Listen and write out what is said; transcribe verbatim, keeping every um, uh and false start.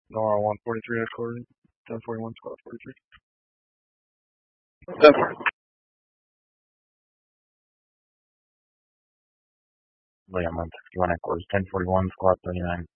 Nora one forty-three headquarters. ten forty-one squad forty-three. William one sixty-one headquarters. ten forty-one squad thirty-nine.